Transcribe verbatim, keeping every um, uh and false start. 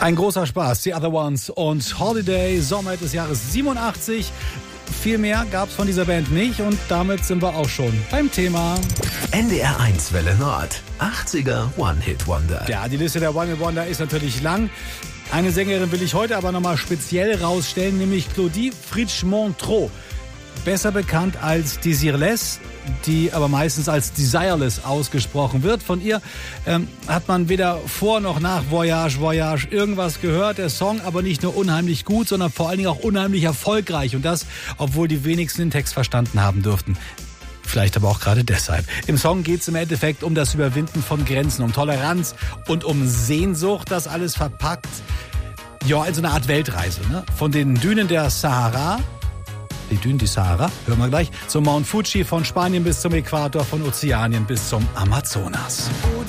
Ein großer Spaß, The Other Ones und Holiday, Sommer des Jahres siebenundachtzig. Viel mehr gab's von dieser Band nicht und damit sind wir auch schon beim Thema N D R eins Welle Nord, achtziger One-Hit-Wonder. Ja, die Liste der One-Hit-Wonder ist natürlich lang. Eine Sängerin will ich heute aber nochmal speziell rausstellen, nämlich Claudie Fritsch-Montreux. Besser bekannt als Desireless, die aber meistens als Desireless ausgesprochen wird. Von ihr ähm, hat man weder vor noch nach Voyage, Voyage irgendwas gehört. Der Song aber nicht nur unheimlich gut, sondern vor allen Dingen auch unheimlich erfolgreich. Und das, obwohl die wenigsten den Text verstanden haben dürften. Vielleicht aber auch gerade deshalb. Im Song geht es im Endeffekt um das Überwinden von Grenzen, um Toleranz und um Sehnsucht, das alles verpackt. Ja, in so eine Art Weltreise, ne? Von den Dünen der Sahara, die Dünen die Sahara, hören wir gleich, zum Mount Fuji, von Spanien bis zum Äquator, von Ozeanien bis zum Amazonas.